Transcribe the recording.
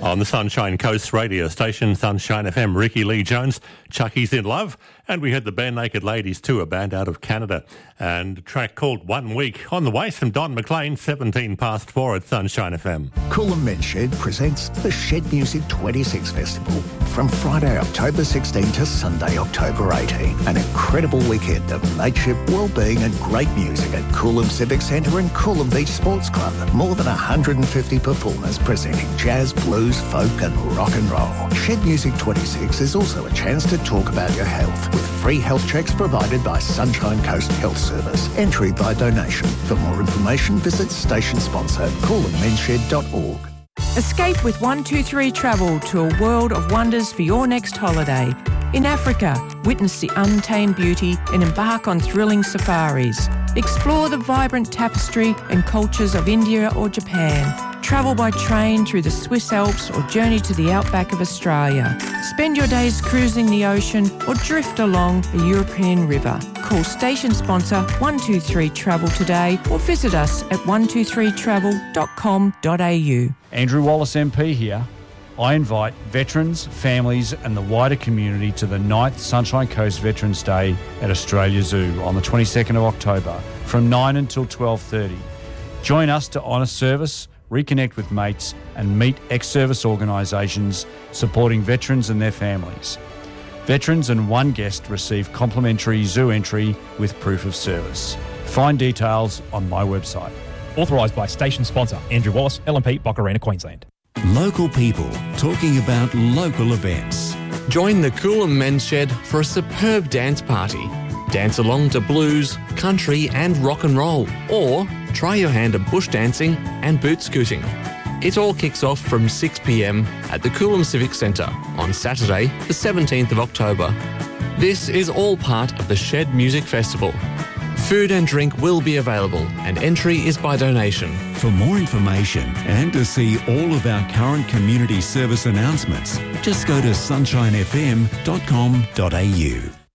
On the Sunshine Coast radio station, Sunshine FM, Ricky Lee Jones, Chucky's in Love, and we had the Bare Naked Ladies too, a band out of Canada, and a track called 1 Week. On the way from Don McLean, 4 at Sunshine FM. Coolum Men's Shed presents the Shed Music 26 Festival from Friday, October 16 to Sunday, October 18. An incredible weekend of mateship, wellbeing and great music at Coolum Civic Centre and Coolum Beach Sports Club. More than 150 performers presenting jazz, blues, folk and rock and roll. Shed Music 26 is also a chance to talk about your health with free health checks provided by Sunshine Coast Health Service. Entry by donation. For more information, visit station sponsor coolummensshed.org. Escape with 123 Travel to a world of wonders for your next holiday. In Africa, witness the untamed beauty and embark on thrilling safaris. Explore the vibrant tapestry and cultures of India or Japan. Travel by train through the Swiss Alps or journey to the outback of Australia. Spend your days cruising the ocean or drift along a European river. Call station sponsor 123 Travel today or visit us at 123travel.com.au. Andrew Wallace MP here. I invite veterans, families and the wider community to the 9th Sunshine Coast Veterans Day at Australia Zoo on the 22nd of October from 9 until 12:30. Join us to honour service, reconnect with mates and meet ex-service organisations supporting veterans and their families. Veterans and one guest receive complimentary zoo entry with proof of service. Find details on my website. Authorised by station sponsor Andrew Wallace, LNP, Boccarina, Queensland. Local people talking about local events. Join the Coolum Men's Shed for a superb dance party. Dance along to blues, country and rock and roll, or try your hand at bush dancing and boot scooting. It all kicks off from 6 p.m. at the Coolum Civic Centre on Saturday, the 17th of October. This is all part of the Shed Music Festival. Food and drink will be available and entry is by donation. For more information and to see all of our current community service announcements, just go to sunshinefm.com.au.